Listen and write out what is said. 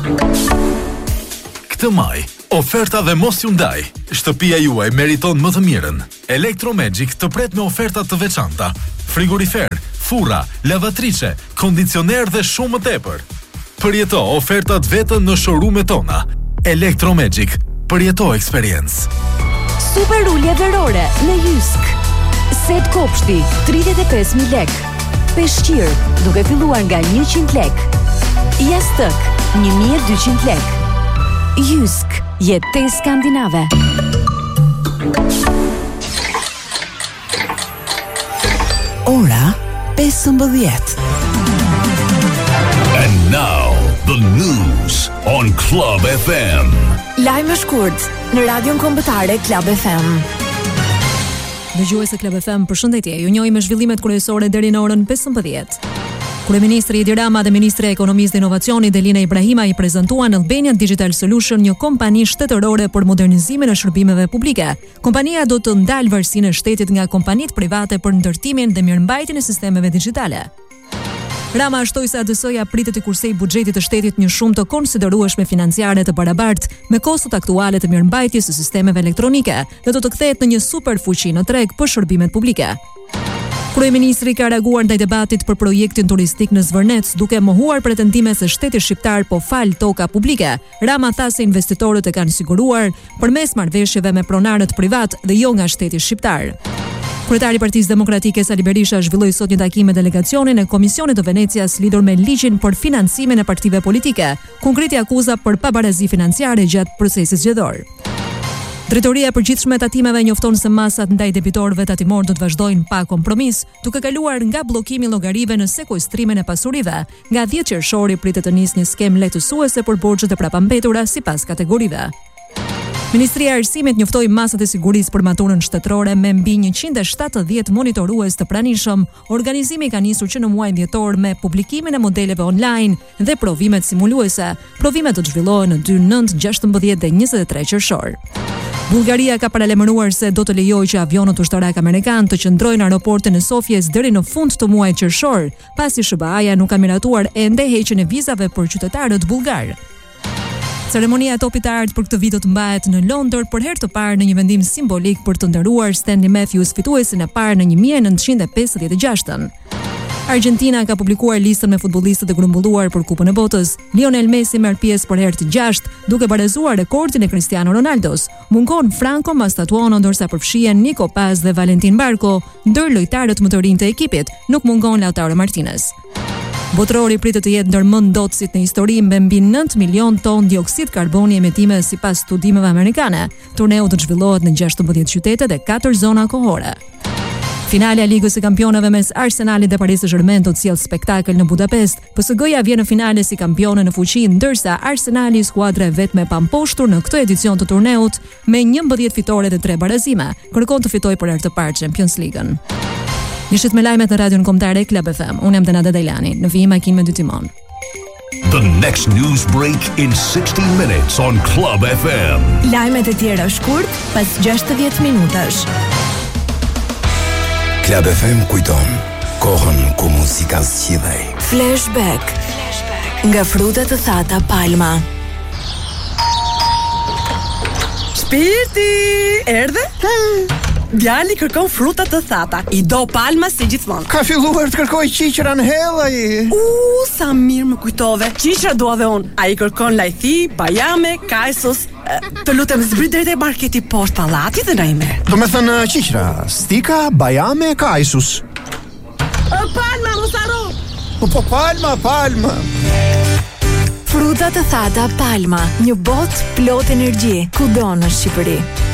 Këtë maj, oferta dhe mos ju ndaj. Shtëpia juaj meriton më të mirën. Electromagic të pret me oferta të veçanta. Frigorifer, furra, lavatrice, kondicioner dhe shumë më tepër. Përjeto ofertat vetëm në showroom-et tona. Electromagic, përjeto experience. Super ulje verore në Jysk. Set kopshti 35.000 lek. Peshqir duke filluar nga 100 lek. Jastëk 1.200 lek. Jysk, jetë skandinave. Ora 15. And now the news on Club FM. Lajme shkurt në radion kombëtare Club FM. Dëgjues e Club FM, përshëndetje. Ju njohim me zhvillimet kryesore deri në orën 15. Kryeministri Edi Rama dhe Ministre e Ekonomisë dhe Inovacionit Delina Ibrahima i prezantuan Albania Digital Solution, një kompani shtetërore për modernizimin e shërbimeve publike. Kompania do të ndalë varësinë e shtetit nga kompanitë private për ndërtimin dhe mirëmbajtjen e sistemeve digjitale. Rama shtoi se ADS-ja pritet të kursej buxhetit të shtetit një shumë të konsiderueshme financiare të barabartë me kostot aktuale të mirëmbajtjes së sistemeve elektronike dhe do të kthehet në një superfuqi në treg për shërbimet publike. Kryeministri ka reaguar ndaj debatit për projektin turistik në Zvërnec, duke mohuar pretendime se shteti shqiptar po fal toka publike. Rama tha se investitorët e kanë siguruar përmes marrëveshjeve me pronarët privat dhe jo nga shteti shqiptar. Kryetari i Partisë Demokratike Sali Berisha zhvilloi sot një takim me delegacionin e Komisionit të Venecias lidhur me ligjin për financimin e partive politike, ku ngriti akuza për pabarazi financiare gjatë procesit zgjedhor. Drejtoria e përgjithshme e tatimeve njofton se masat ndaj debitorëve tatimor do të vazhdojnë pa kompromis, duke kaluar nga bllokimi i llogarive në sekuestrimin e pasurive. Nga 10 qershori pritet të nisë një skemë lehtësuese për borxhet e prapambetura sipas kategorive. Ministria e Arsimit njoftoi masat e sigurisë për maturën shtetërore me mbi 170 monitorues të pranishëm. Organizimi ka nisur që në muajin dhjetor me publikimin e modeleve online dhe provimet simuluese. Provimet do të zhvillohen në 2, 9, 16 dhe 23 qershor. Bullgaria ka paralajmëruar se do të lejojë që avionët ushtarak amerikan të qëndrojnë në aeroportin e Sofjes deri në fund të muajit qershor, pasi SBA-ja nuk ka miratuar ende heqjen e vizave për qytetarët bullgar. Ceremonia e topit të art për këtë vit do të mbahet në Londër për herë të parë në një vendim simbolik për të nderuar Stanley Matthews, fituesin e parë në 1956-ën. Argentina ka publikuar listën me futbollistët e grumbulluar për Kupën e Botës. Lionel Messi merr pjesë për herë të 6, duke barazuar rekordin e Cristiano Ronaldos. Mungon Franco Mastatuono, ndërsa përfshihen Nico Paz dhe Valentin Barco, ndër lojtarët më të rinj të ekipit. Nuk mungon Lautaro Martinez. Botrori pritet të jetë ndër më ndotësit në histori me mbi 9 milion ton dioksid karboni emitime sipas studimeve amerikane. Turneu do të zhvillohet në 16 qytete dhe 4 zona kohore. Finale e Ligës së Kampionëve mes Arsenalit dhe Paris Saint-Germain do të sjellë spektakël në Budapest. PSG-ja vjen në finale si kampione në fuqi, ndërsa Arsenali, skuadra e vetme e pamposhtur në këtë edicion të turneut, me 11 fitore dhe 3 barazime, kërkon të fitojë për herë të parë Champions League-ën. Jeshit me lajmet në radion kombëtare Club FM. Unë jam Denada Dajlani, në vijim makinë me 2 timon. The next news break in 60 minutes on Club FM. Lajmet e tjera shkurt pas 60 minutash. Club FM kujton kohën ku muzika zgjidhej. Flashback. Nga frutat të thata Palma. Shpirti, erdhe? Djali kërkon fruta të thata. I do Palma si gjithmonë. Ka filluar të kërkoj qiqra në hellaj. Sa mirë më kujtove. Qiqra dua dhe unë. Ai kërkon lajthi, bajame, kajsos. Të lutem zbrit drejt e marketi poshtë pallatit dhe na i merr. Do me thënë qiqra, stika, bajame, kajsus. Palma, mos harro. Po Palma. Fruta të thata Palma, një botë plot energji, kudo në Shqipëri.